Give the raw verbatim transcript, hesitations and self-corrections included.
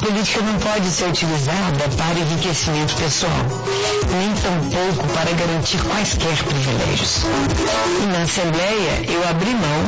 política não pode ser utilizada para enriquecimento pessoal, nem tampouco para garantir quaisquer privilégios. E na Assembleia eu abri mão